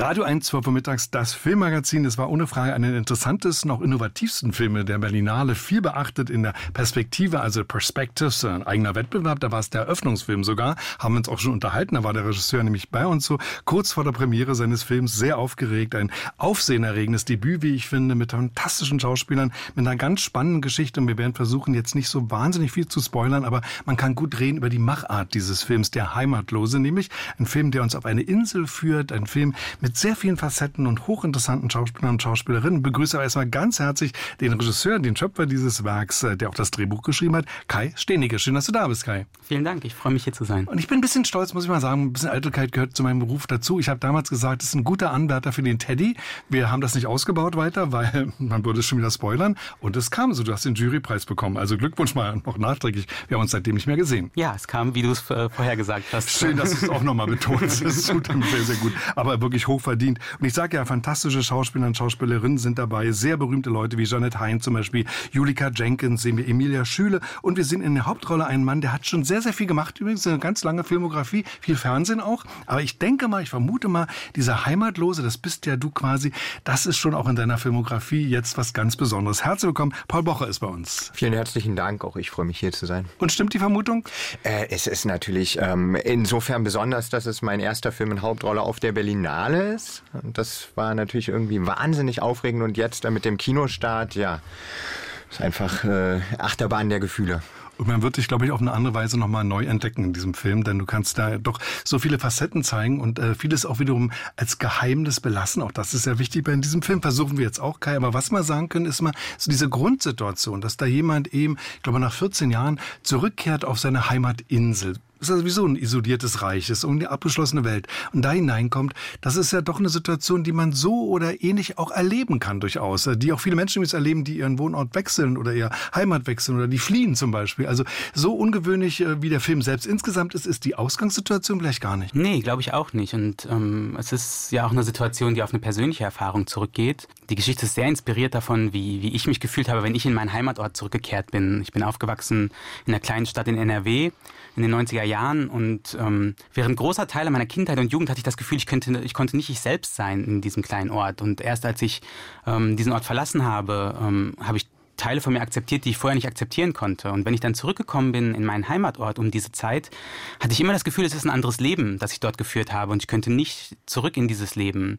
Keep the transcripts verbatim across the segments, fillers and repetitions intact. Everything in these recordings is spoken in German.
Radio eins, zwölf Uhr mittags, das Filmmagazin. Das war ohne Frage einer der interessantesten, auch innovativsten Filme der Berlinale. Viel beachtet in der Perspektive, also Perspectives, ein eigener Wettbewerb. Da war es der Eröffnungsfilm sogar. Haben wir uns auch schon unterhalten. Da war der Regisseur nämlich bei uns so kurz vor der Premiere seines Films, sehr aufgeregt. Ein aufsehenerregendes Debüt, wie ich finde, mit fantastischen Schauspielern, mit einer ganz spannenden Geschichte. Und wir werden versuchen, jetzt nicht so wahnsinnig viel zu spoilern, aber man kann gut reden über die Machart dieses Films, Der Heimatlose, nämlich ein Film, der uns auf eine Insel führt, ein Film mit sehr vielen Facetten und hochinteressanten Schauspielern und Schauspielerinnen. Ich begrüße aber erstmal ganz herzlich den Regisseur, den Schöpfer dieses Werks, der auch das Drehbuch geschrieben hat, Kai Steenicke. Schön, dass du da bist, Kai. Vielen Dank, ich freue mich, hier zu sein. Und ich bin ein bisschen stolz, muss ich mal sagen. Ein bisschen Eitelkeit gehört zu meinem Beruf dazu. Ich habe damals gesagt, es ist ein guter Anwärter für den Teddy. Wir haben das nicht ausgebaut weiter, weil man würde es schon wieder spoilern. Und es kam so, du hast den Jurypreis bekommen. Also Glückwunsch mal noch nachträglich. Wir haben uns seitdem nicht mehr gesehen. Ja, es kam, wie du es äh, vorher gesagt hast. Schön, dass du es auch nochmal betonst. Das tut ihm sehr, sehr gut. Aber wirklich hoch verdient. Und ich sage ja, fantastische Schauspieler und Schauspielerinnen sind dabei. Sehr berühmte Leute wie Janet Hein zum Beispiel, Julika Jenkins, sehen wir Emilia Schüle. Und wir sehen in der Hauptrolle einen Mann, der hat schon sehr, sehr viel gemacht. Übrigens eine ganz lange Filmografie, viel Fernsehen auch. Aber ich denke mal, ich vermute mal, dieser Heimatlose, das bist ja du quasi, das ist schon auch in deiner Filmografie jetzt was ganz Besonderes. Herzlich willkommen, Paul Bocher ist bei uns. Vielen herzlichen Dank, auch ich freue mich, hier zu sein. Und stimmt die Vermutung? Äh, es ist natürlich ähm, insofern besonders, dass es mein erster Film in Hauptrolle auf der Berlinale ist. Und das war natürlich irgendwie wahnsinnig aufregend. Und jetzt äh, mit dem Kinostart, ja, ist einfach äh, Achterbahn der Gefühle. Und man wird dich, glaube ich, auf eine andere Weise nochmal neu entdecken in diesem Film, denn du kannst da doch so viele Facetten zeigen und äh, vieles auch wiederum als Geheimnis belassen. Auch das ist sehr wichtig bei diesem Film, versuchen wir jetzt auch, Kai. Aber was wir sagen können, ist mal so diese Grundsituation, dass da jemand eben, ich glaube, nach vierzehn Jahren zurückkehrt auf seine Heimatinsel. Das ist sowieso ein isoliertes Reich, ist eine abgeschlossene Welt. Und da hineinkommt, das ist ja doch eine Situation, die man so oder ähnlich auch erleben kann durchaus. Die auch viele Menschen übrigens erleben, die ihren Wohnort wechseln oder ihre Heimat wechseln oder die fliehen zum Beispiel. Also so ungewöhnlich, wie der Film selbst insgesamt ist, ist die Ausgangssituation vielleicht gar nicht. Nee, glaube ich auch nicht. Und ähm, es ist ja auch eine Situation, die auf eine persönliche Erfahrung zurückgeht. Die Geschichte ist sehr inspiriert davon, wie, wie ich mich gefühlt habe, wenn ich in meinen Heimatort zurückgekehrt bin. Ich bin aufgewachsen in einer kleinen Stadt in N R W in den neunziger Jahren und ähm, während großer Teile meiner Kindheit und Jugend hatte ich das Gefühl, ich, könnte, ich konnte nicht ich selbst sein in diesem kleinen Ort. Und erst als ich ähm, diesen Ort verlassen habe, ähm, habe ich Teile von mir akzeptiert, die ich vorher nicht akzeptieren konnte. Und wenn ich dann zurückgekommen bin in meinen Heimatort um diese Zeit, hatte ich immer das Gefühl, es ist ein anderes Leben, das ich dort geführt habe und ich könnte nicht zurück in dieses Leben.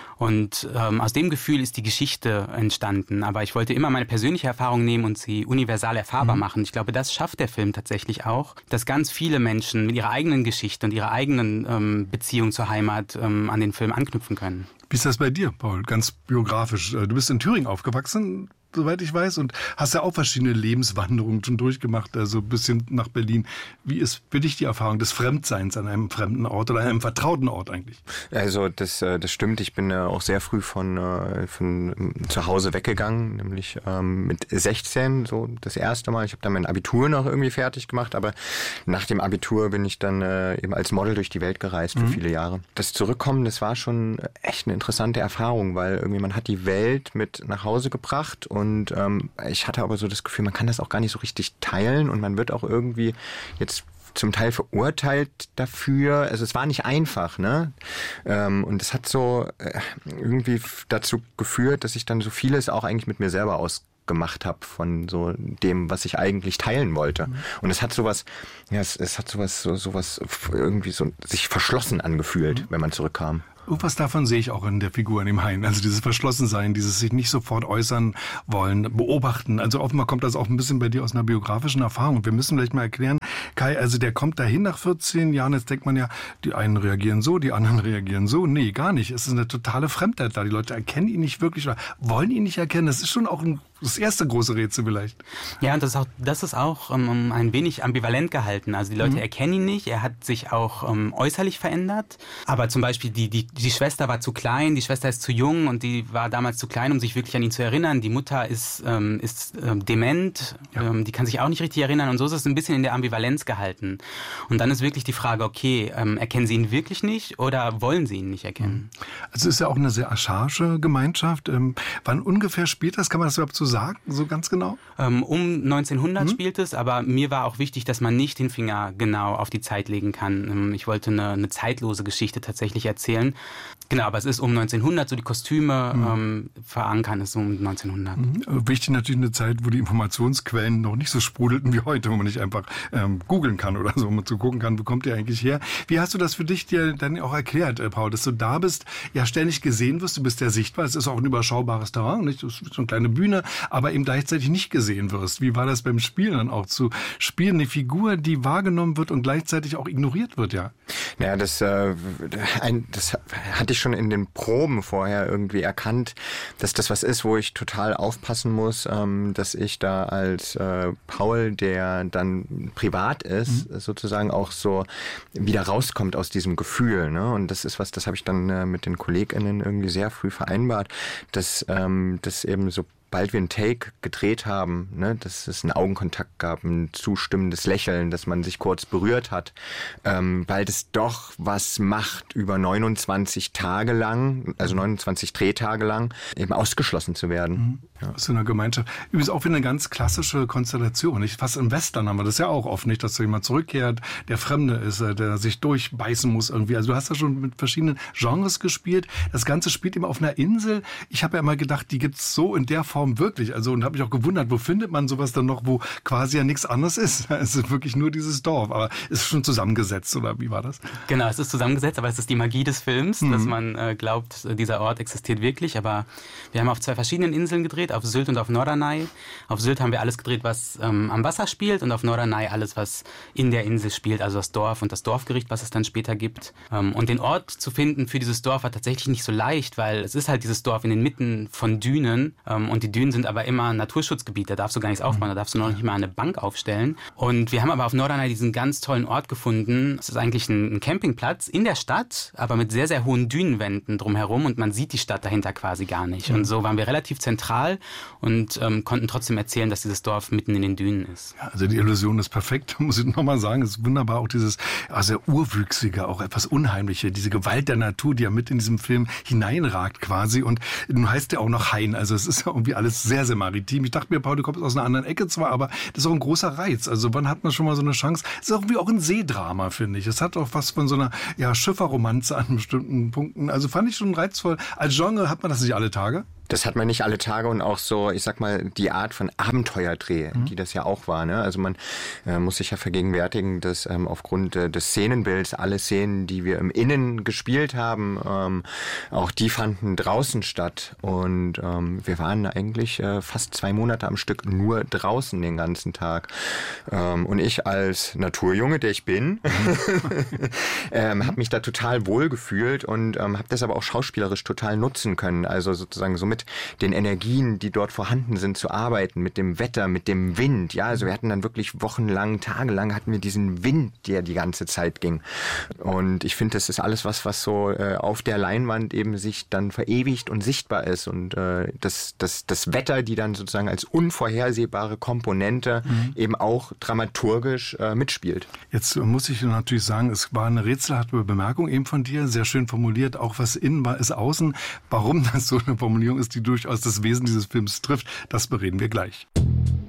Und ähm, aus dem Gefühl ist die Geschichte entstanden. Aber ich wollte immer meine persönliche Erfahrung nehmen und sie universal erfahrbar mhm. machen. Ich glaube, das schafft der Film tatsächlich auch, dass ganz viele Menschen mit ihrer eigenen Geschichte und ihrer eigenen ähm, Beziehung zur Heimat ähm, an den Film anknüpfen können. Wie ist das bei dir, Paul? Ganz biografisch. Du bist in Thüringen aufgewachsen, soweit ich weiß, und hast ja auch verschiedene Lebenswanderungen schon durchgemacht, also ein bisschen nach Berlin. Wie ist für dich die Erfahrung des Fremdseins an einem fremden Ort oder einem vertrauten Ort eigentlich? Also das, das stimmt. Ich bin auch sehr früh von, von zu Hause weggegangen, nämlich mit sechzehn, so das erste Mal. Ich habe dann mein Abitur noch irgendwie fertig gemacht, aber nach dem Abitur bin ich dann eben als Model durch die Welt gereist für mhm. viele Jahre. Das Zurückkommen, das war schon echt eine interessante Erfahrung, weil irgendwie man hat die Welt mit nach Hause gebracht und Und ähm, ich hatte aber so das Gefühl, man kann das auch gar nicht so richtig teilen und man wird auch irgendwie jetzt zum Teil verurteilt dafür. Also es war nicht einfach, ne? Ähm, und es hat so äh, irgendwie dazu geführt, dass ich dann so vieles auch eigentlich mit mir selber aus gemacht habe von so dem, was ich eigentlich teilen wollte. Mhm. Und es hat sowas, ja, es, es hat sowas, so, sowas irgendwie so sich verschlossen angefühlt, mhm. wenn man zurückkam. Irgendwas davon sehe ich auch in der Figur, in dem Hein. Also dieses Verschlossensein, dieses sich nicht sofort äußern wollen, beobachten. Also offenbar kommt das auch ein bisschen bei dir aus einer biografischen Erfahrung. Und wir müssen vielleicht mal erklären, Kai, also der kommt dahin nach vierzehn Jahren. Jetzt denkt man ja, die einen reagieren so, die anderen reagieren so. Nee, gar nicht. Es ist eine totale Fremdheit da. Die Leute erkennen ihn nicht wirklich oder wollen ihn nicht erkennen. Das ist schon auch ein, das erste große Rätsel vielleicht. Ja, und das ist auch, das ist auch ähm, ein wenig ambivalent gehalten. Also die Leute mhm. erkennen ihn nicht. Er hat sich auch ähm, äußerlich verändert. Aber zum Beispiel die, die Die Schwester war zu klein, die Schwester ist zu jung und die war damals zu klein, um sich wirklich an ihn zu erinnern. Die Mutter ist, ähm, ist ähm, dement, ja. ähm, die kann sich auch nicht richtig erinnern und so ist es ein bisschen in der Ambivalenz gehalten. Und dann ist wirklich die Frage, okay, ähm, erkennen Sie ihn wirklich nicht oder wollen Sie ihn nicht erkennen? Also es ist ja auch eine sehr archaische Gemeinschaft. Ähm, wann ungefähr spielt das? Kann man das überhaupt so sagen, so ganz genau? Ähm, um neunzehnhundert mhm. spielt es, aber mir war auch wichtig, dass man nicht den Finger genau auf die Zeit legen kann. Ähm, ich wollte eine, eine zeitlose Geschichte tatsächlich erzählen. Genau, aber es ist um neunzehnhundert, so die Kostüme mhm. ähm, verankern es um neunzehnhundert. Mhm. Wichtig natürlich eine Zeit, wo die Informationsquellen noch nicht so sprudelten wie heute, wo man nicht einfach ähm, googeln kann oder so, wo man zu gucken kann, wo kommt ihr eigentlich her. Wie hast du das für dich dir dann auch erklärt, äh, Paul, dass du da bist, ja ständig gesehen wirst, du bist ja sichtbar, es ist auch ein überschaubares Terrain, nicht? Das ist so eine kleine Bühne, aber eben gleichzeitig nicht gesehen wirst. Wie war das beim Spielen dann auch zu spielen, eine Figur, die wahrgenommen wird und gleichzeitig auch ignoriert wird, ja? Naja, das, äh, ein, das hatte ich schon in den Proben vorher irgendwie erkannt, dass das was ist, wo ich total aufpassen muss, ähm, dass ich da als äh, Paul, der dann privat ist, mhm. sozusagen auch so wieder rauskommt aus diesem Gefühl. Ne? Und das ist was, das habe ich dann äh, mit den KollegInnen irgendwie sehr früh vereinbart, dass ähm, das eben so bald wir einen Take gedreht haben, ne, dass es einen Augenkontakt gab, ein zustimmendes Lächeln, dass man sich kurz berührt hat, ähm, bald es doch was macht, über neunundzwanzig Tage lang, also neunundzwanzig Drehtage lang, eben ausgeschlossen zu werden. Mhm. Ja. Aus einer Gemeinschaft. Übrigens auch wieder eine ganz klassische Konstellation. Nicht? Fast im Western haben wir das ja auch oft nicht, dass da jemand zurückkehrt, der Fremde ist, der sich durchbeißen muss irgendwie. Also du hast ja schon mit verschiedenen Genres gespielt. Das Ganze spielt immer auf einer Insel. Ich habe ja immer gedacht, die gibt's so in der Form wirklich. Also und habe mich auch gewundert, wo findet man sowas dann noch, wo quasi ja nichts anderes ist. Es ist wirklich nur dieses Dorf. Aber ist schon zusammengesetzt, oder wie war das? Genau, es ist zusammengesetzt, aber es ist die Magie des Films, mhm. dass man äh, glaubt, dieser Ort existiert wirklich. Aber wir haben auf zwei verschiedenen Inseln gedreht, auf Sylt und auf Norderney. Auf Sylt haben wir alles gedreht, was ähm, am Wasser spielt, und auf Norderney alles, was in der Insel spielt, also das Dorf und das Dorfgericht, was es dann später gibt. Ähm, und den Ort zu finden für dieses Dorf war tatsächlich nicht so leicht, weil es ist halt dieses Dorf in den Mitten von Dünen, ähm, und die Dünen sind aber immer ein Naturschutzgebiet, da darfst du gar nichts aufbauen, da darfst du noch nicht mal eine Bank aufstellen. Und wir haben aber auf Norderney diesen ganz tollen Ort gefunden. Es ist eigentlich ein, ein Campingplatz in der Stadt, aber mit sehr, sehr hohen Dünenwänden drumherum, und man sieht die Stadt dahinter quasi gar nicht. Und so waren wir relativ zentral und ähm, konnten trotzdem erzählen, dass dieses Dorf mitten in den Dünen ist. Ja, also die Illusion ist perfekt, muss ich nochmal sagen. Es ist wunderbar, auch dieses also Urwüchsige, auch etwas Unheimliche, diese Gewalt der Natur, die ja mit in diesem Film hineinragt quasi. Und du heißt ja auch noch Hain, also es ist ja irgendwie alles sehr, sehr maritim. Ich dachte mir, Paul, du kommst aus einer anderen Ecke zwar, aber das ist auch ein großer Reiz. Also wann hat man schon mal so eine Chance? Es ist irgendwie auch ein Seedrama, finde ich. Es hat auch was von so einer ja, Schifferromanze an bestimmten Punkten. Also fand ich schon reizvoll. Als Genre hat man das nicht alle Tage? Das hat man nicht alle Tage, und auch so, ich sag mal, die Art von Abenteuerdreh, mhm. die das ja auch war. Ne? Also man äh, muss sich ja vergegenwärtigen, dass ähm, aufgrund äh, des Szenenbilds alle Szenen, die wir im Innen gespielt haben, ähm, auch die fanden draußen statt. Und ähm, wir waren eigentlich äh, fast zwei Monate am Stück nur draußen den ganzen Tag. Ähm, und ich als Naturjunge, der ich bin, ähm, habe mich da total wohl gefühlt und ähm, habe das aber auch schauspielerisch total nutzen können. Also sozusagen so mit den Energien, die dort vorhanden sind, zu arbeiten, mit dem Wetter, mit dem Wind. Ja, also wir hatten dann wirklich wochenlang, tagelang hatten wir diesen Wind, der die ganze Zeit ging. Und ich finde, das ist alles was, was so äh, auf der Leinwand eben sich dann verewigt und sichtbar ist. Und äh, das, das, das Wetter, die dann sozusagen als unvorhersehbare Komponente mhm. eben auch dramaturgisch äh, mitspielt. Jetzt muss ich natürlich sagen, es war eine rätselhafte Bemerkung eben von dir, sehr schön formuliert. Auch was innen war, ist außen. Warum das so eine Formulierung ist, die durchaus das Wesen dieses Films trifft, das bereden wir gleich.